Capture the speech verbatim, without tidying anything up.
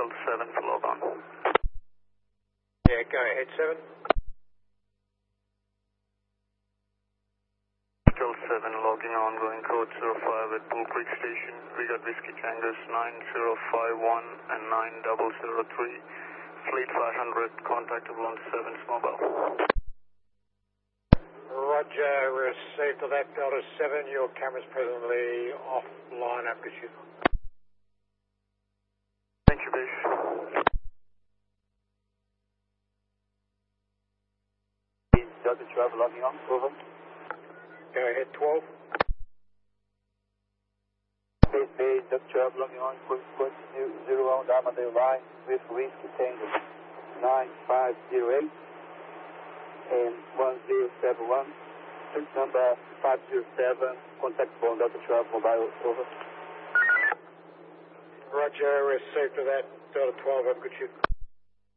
seven to log on. Yeah, go ahead, seven. Delta seven logging on, going code zero five at Bull Creek Station. We got Whiskey Tangus nine zero five one and nine zero zero three. Fleet five hundred, contactable on seven's mobile. Roger, received to that Delta seven. Your camera's presently offline, aptitude. Thank you, base. Delta twelve logging on, over. Go ahead, twelve. Base base, Delta twelve logging on, quick, quick, zero one, Armadale line with Whiskey Tango nine five zero eight and one zero seven one. Fleet number five zero seven, contact phone Delta twelve mobile, over. Roger, received to that Delta twelve, have a good shoot.